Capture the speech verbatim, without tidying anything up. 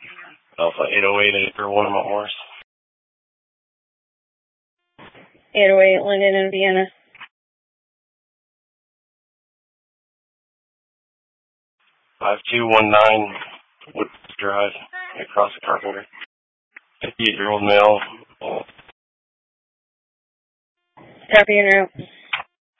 Alpha eight oh eight, Acre one, Mount Morris. eight oh eight, Linden, Indiana. five two one nine, Wood Drive, across the Carpenter. fifty-eight-year-old male. Copy en route.